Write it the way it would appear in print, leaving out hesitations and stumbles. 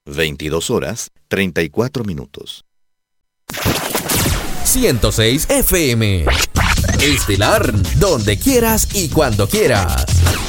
22 horas, 34 minutos. 106 FM. Estelar, donde quieras y cuando quieras.